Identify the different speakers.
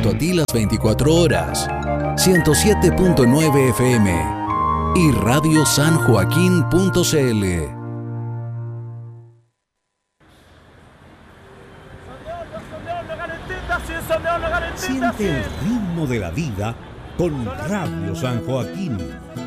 Speaker 1: junto a ti las 24 horas. 107.9 FM y radiosanjoaquín.cl.
Speaker 2: Siente el ritmo de la vida con Radio San Joaquín.